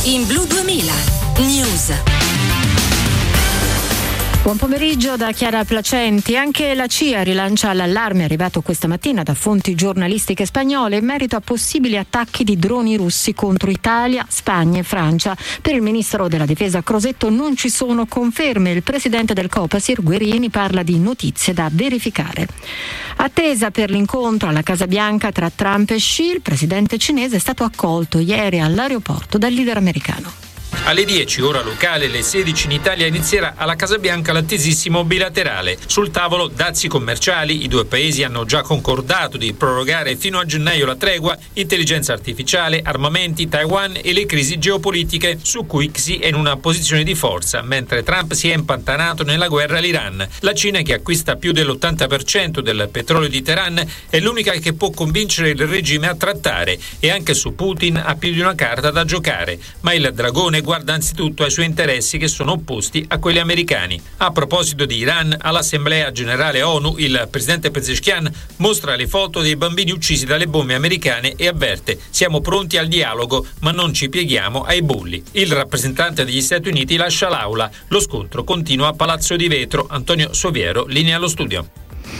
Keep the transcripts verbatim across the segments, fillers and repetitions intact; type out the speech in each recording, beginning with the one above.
in Blu duemila News. Buon pomeriggio da Chiara Placenti. Anche la C I A rilancia l'allarme arrivato questa mattina da fonti giornalistiche spagnole in merito a possibili attacchi di droni russi contro Italia, Spagna e Francia. Per il ministro della difesa Crosetto non ci sono conferme. Il presidente del Copasir, Guerini, parla di notizie da verificare. Attesa per l'incontro alla Casa Bianca tra Trump e Xi, il presidente cinese è stato accolto ieri all'aeroporto dal leader americano. Alle dieci, ora locale, alle sedici in Italia inizierà alla Casa Bianca l'attesissimo bilaterale. Sul tavolo dazi commerciali, i due paesi hanno già concordato di prorogare fino a gennaio la tregua, intelligenza artificiale, armamenti, Taiwan e le crisi geopolitiche, su cui Xi è in una posizione di forza, mentre Trump si è impantanato nella guerra all'Iran. La Cina, che acquista più dell'ottanta per cento del petrolio di Teheran, è l'unica che può convincere il regime a trattare, e anche su Putin ha più di una carta da giocare, ma il dragone guarda anzitutto ai suoi interessi che sono opposti a quelli americani. A proposito di Iran, all'Assemblea Generale ONU il presidente Pezeshkian mostra le foto dei bambini uccisi dalle bombe americane e avverte: siamo pronti al dialogo ma non ci pieghiamo ai bulli. Il rappresentante degli Stati Uniti lascia l'aula, lo scontro continua a Palazzo di Vetro. Antonio Soviero, linea allo studio.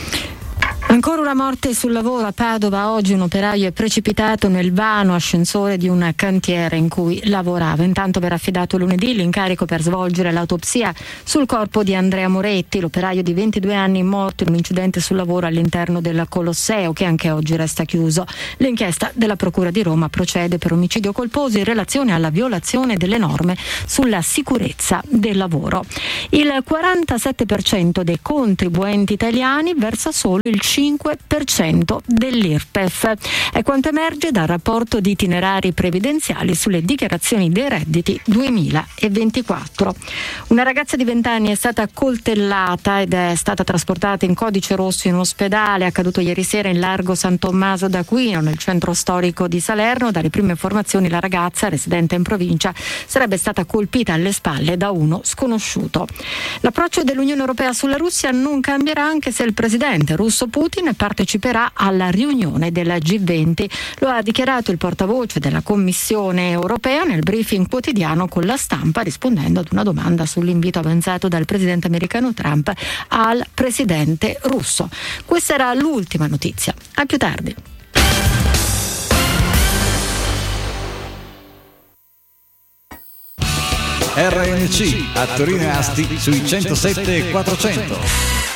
Ancora una morte sul lavoro a Padova. Oggi un operaio è precipitato nel vano ascensore di un cantiere in cui lavorava. Intanto verrà affidato lunedì l'incarico per svolgere l'autopsia sul corpo di Andrea Moretti, l'operaio di ventidue anni morto in un incidente sul lavoro all'interno del Colosseo, che anche oggi resta chiuso. L'inchiesta della Procura di Roma procede per omicidio colposo in relazione alla violazione delle norme sulla sicurezza del lavoro. Il quarantasette per cento dei contribuenti italiani versa solo il cinque per cento dell'I R P E F. È quanto emerge dal rapporto di itinerari previdenziali sulle dichiarazioni dei redditi duemilaventiquattro. Una ragazza di venti anni è stata coltellata ed è stata trasportata in codice rosso in ospedale. È accaduto ieri sera in largo San Tommaso d'Aquino, nel centro storico di Salerno. Dalle prime informazioni la ragazza, residente in provincia, sarebbe stata colpita alle spalle da uno sconosciuto. L'approccio dell'Unione Europea sulla Russia non cambierà anche se il presidente russo Putin parteciperà alla riunione della G venti. Lo ha dichiarato il portavoce della Commissione Europea nel briefing quotidiano con la Stampa, rispondendo ad una domanda sull'invito avanzato dal presidente americano Trump al presidente russo. Questa era l'ultima notizia. A più tardi. R N C a Torino e Asti sui centosette e quattrocento.